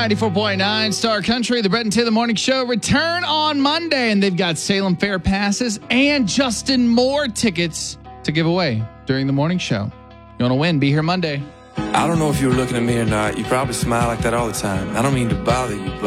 94.9 Star Country, the Brett and Taylor Morning Show return on Monday, and they've got Salem Fair passes and Justin Moore tickets to give away during the morning show. You want to win? Be here Monday. I don't know if you were looking at me or not. You probably smile like that all the time. I don't mean to bother you, but